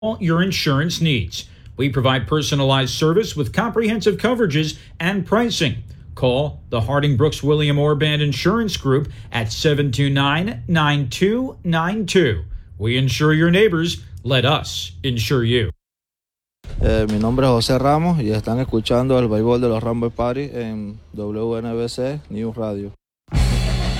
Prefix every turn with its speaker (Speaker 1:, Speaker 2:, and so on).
Speaker 1: all your insurance needs. We provide personalized service with comprehensive coverages and pricing. Call the Harding Brooks William Orband Insurance Group at 729-9292. We insure your neighbors. Let us insure you.
Speaker 2: Mi nombre es José Ramos y están escuchando el béisbol de los Rambo Party en WNBC News Radio.